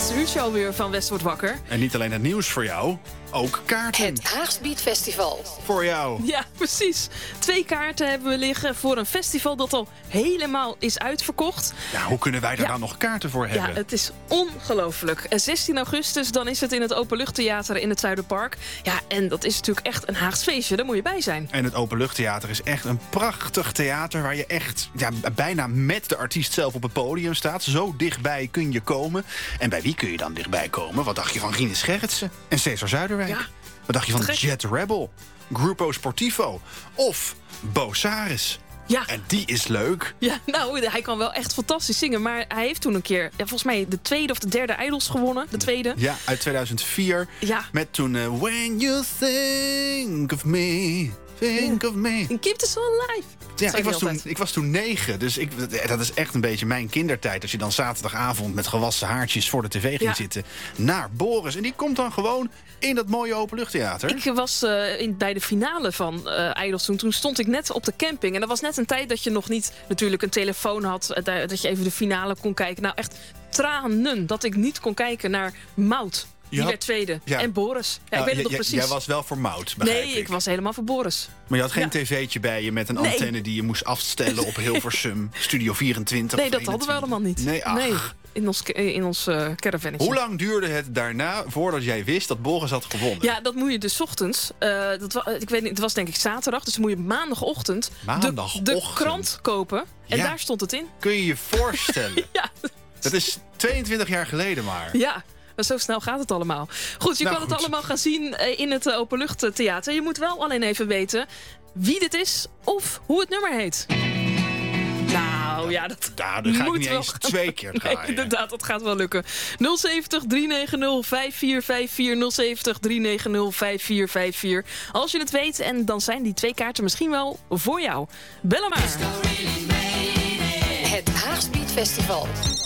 laatste uurtje alweer van West wordt wakker. En niet alleen het nieuws voor jou, ook kaarten. Het Haags Beat Festival. Voor jou. Ja, precies. 2 kaarten hebben we liggen voor een festival dat al helemaal is uitverkocht. Ja, hoe kunnen wij daar dan nog kaarten voor hebben? Ja, het is ongelooflijk. 16 augustus, dan is het in het Openluchttheater in het Zuiderpark. Ja, en dat is natuurlijk echt een Haags feestje. Daar moet je bij zijn. En het Openluchttheater is echt een prachtig theater waar je echt bijna met de artiest zelf op het podium staat. Zo dichtbij kun je komen. En bij wie kun je dan dichtbij komen? Wat dacht je van Rinus Gerritsen en Cesar Zuiderwijk? Ja. Wat dacht je van Gek. Jet Rebel, Grupo Sportivo of Bo Saris? Ja. En die is leuk. Ja, nou, hij kan wel echt fantastisch zingen. Maar hij heeft toen een keer, volgens mij de 2e of de 3e Idols gewonnen. De 2e. Ja, uit 2004. Ja. Met toen When You Think of Me, Think of Me. En Keep the Soul Alive. Ja, ik was toen 9, dus dat is echt een beetje mijn kindertijd. Als je dan zaterdagavond met gewassen haartjes voor de tv ging zitten naar Boris. En die komt dan gewoon in dat mooie openluchttheater. Ik was bij de finale van Idols toen. Toen stond ik net op de camping. En dat was net een tijd dat je nog niet natuurlijk een telefoon had. Dat je even de finale kon kijken. Nou, echt tranen dat ik niet kon kijken naar Maud. Die werd tweede. Ja. En Boris. Ja, ik weet het nog precies. Jij was wel voor Maud, begrijp ik was helemaal voor Boris. Maar je had geen tv'tje bij je met een antenne die je moest afstellen op Hilversum. Studio 24 Nee, dat hadden we allemaal niet. Nee, in ons caravannetje. Hoe lang duurde het daarna voordat jij wist dat Boris had gewonnen? Ja, dat moet je dus ochtends. Ik weet niet, het was denk ik zaterdag. Dus moet je maandagochtend de krant kopen. En daar stond het in. Kun je je voorstellen? Ja. Dat is 22 jaar geleden maar. Ja. Maar zo snel gaat het allemaal. Goed, je kan het allemaal gaan zien in het Openluchttheater. Je moet wel alleen even weten wie dit is of hoe het nummer heet. Nou ja, dat ga ik niet eens 2 keer draaien. Nee, inderdaad, dat gaat wel lukken. 070 390 5454 070 390 5454. Als je het weet, en dan zijn die 2 kaarten misschien wel voor jou. Bel hem maar. Het Haags Beat Festival.